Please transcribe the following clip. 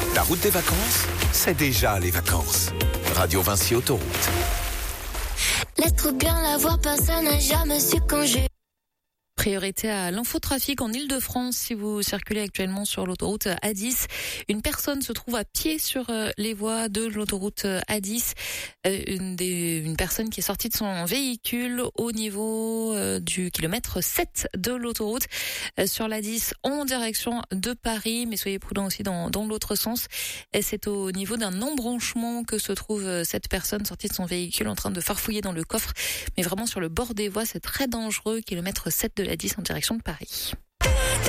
La route des vacances, c'est déjà les vacances. Radio Vinci Autoroute. L'être bien la voir, personne n'a jamais su quand j'ai... Priorité à l'infotrafic en Ile-de-France. Si vous circulez actuellement sur l'autoroute A10, une personne se trouve à pied sur les voies de l'autoroute A10. Une personne qui est sortie de son véhicule au niveau du kilomètre 7 de l'autoroute sur l'A10 en direction de Paris. Mais soyez prudents aussi dans l'autre sens. Et c'est au niveau d'un embranchement que se trouve cette personne sortie de son véhicule en train de farfouiller dans le coffre. Mais vraiment sur le bord des voies, c'est très dangereux. Kilomètre 7 de l'A10 en direction de Paris.